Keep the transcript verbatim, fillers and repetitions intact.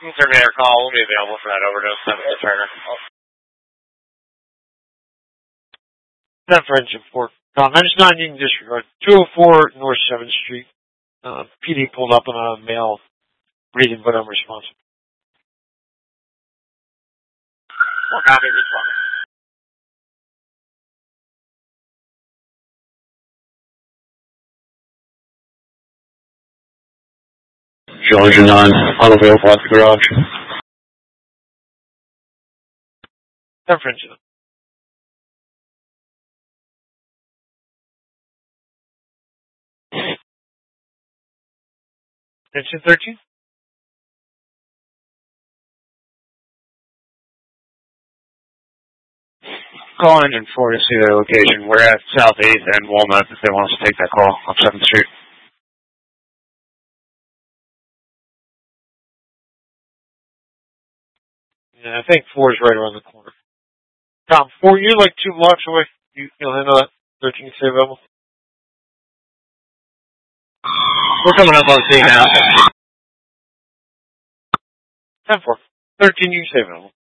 You can terminate our call. We'll be available for that overdose. That's the Turner. That for engine four. Um, that is not Union Disregard. two oh four North seventh Street. Uh, P D pulled up on a male reading, but unresponsive. What copy responding? Georgia nine, unavailable at the garage. That for engine. Engine thirteen? Call engine four to see their location. We're at South eighth and Walnut if they want us to take that call on seventh Street. Yeah, I think four is right around the corner. Tom, four, you're like two blocks away. You, you'll handle that? thirteen, you stay available? We're coming up on scene now. ten four. thirteen, you stay available.